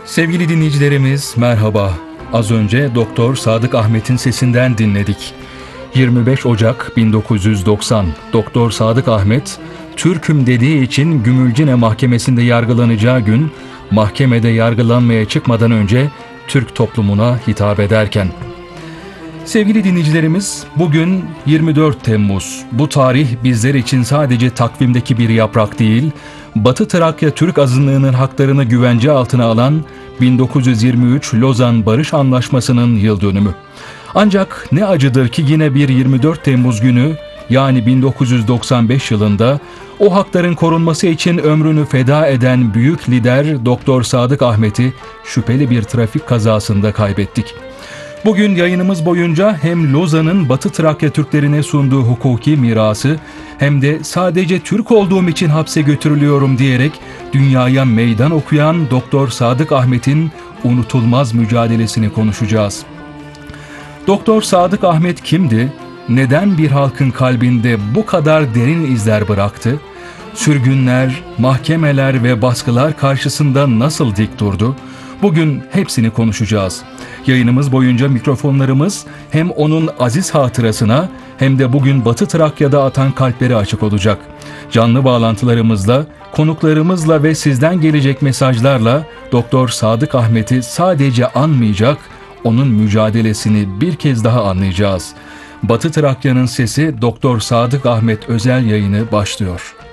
Sevgili dinleyicilerimiz merhaba. Az önce Doktor Sadık Ahmet'in sesinden dinledik. 25 Ocak 1990. Doktor Sadık Ahmet, Türk'üm dediği için Gümülcine Mahkemesi'nde yargılanacağı gün, mahkemede yargılanmaya çıkmadan önce Türk toplumuna hitap ederken. Sevgili dinleyicilerimiz, bugün 24 Temmuz. Bu tarih bizler için sadece takvimdeki bir yaprak değil, Batı Trakya Türk azınlığının haklarını güvence altına alan 1923 Lozan Barış Anlaşması'nın yıl dönümü. Ancak ne acıdır ki yine bir 24 Temmuz günü, yani 1995 yılında o hakların korunması için ömrünü feda eden büyük lider Doktor Sadık Ahmet'i şüpheli bir trafik kazasında kaybettik. Bugün yayınımız boyunca hem Lozan'ın Batı Trakya Türklerine sunduğu hukuki mirası hem de sadece Türk olduğum için hapse götürülüyorum diyerek dünyaya meydan okuyan Doktor Sadık Ahmet'in unutulmaz mücadelesini konuşacağız. Doktor Sadık Ahmet kimdi? Neden bir halkın kalbinde bu kadar derin izler bıraktı? Sürgünler, mahkemeler ve baskılar karşısında nasıl dik durdu? Bugün hepsini konuşacağız. Yayınımız boyunca mikrofonlarımız hem onun aziz hatırasına hem de bugün Batı Trakya'da atan kalpleri açık olacak. Canlı bağlantılarımızla, konuklarımızla ve sizden gelecek mesajlarla Doktor Sadık Ahmet'i sadece anmayacak, onun mücadelesini bir kez daha anlayacağız. Batı Trakya'nın sesi Doktor Sadık Ahmet özel yayını başlıyor.